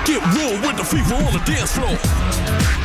Get real with the fever on the dance floor.